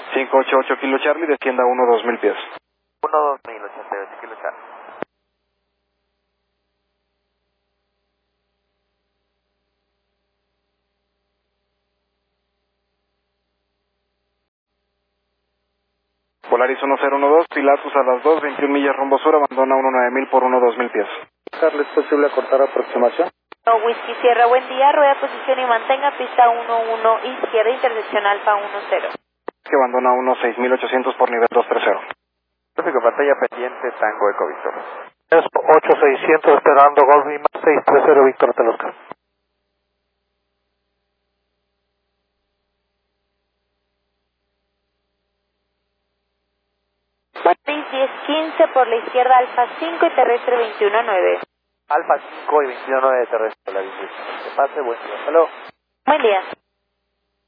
588 Kilo Charlie, descienda 1-2000 pies. 1-2088 Kilo Charlie. Polaris 1012, Pilatus a las 2, 21 millas rumbo sur, abandona 19000 por 1-2000 pies. Carlos, ¿es posible acortar aproximación? No, Whisky Sierra, buen día, rueda posición y mantenga pista 11 izquierda, intersección Alfa 10. Que abandona 16800 por nivel 230. Tráfico pantalla pendiente, Tango Eco Víctor. Es 8600 esperando Golf Lima 630 Víctor Telosca. 1015 por la izquierda Alfa 5 y terrestre 219. Alfa 5 y 219 de terrestre, la 18. Que pase, buen día. Hasta luego. Buen día.